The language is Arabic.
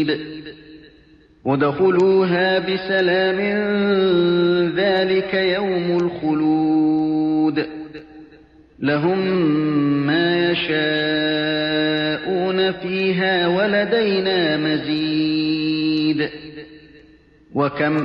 ادخلوها بسلام ذلك يوم الخلود لهم ما يشاءون فيها ولدينا مزيد وكم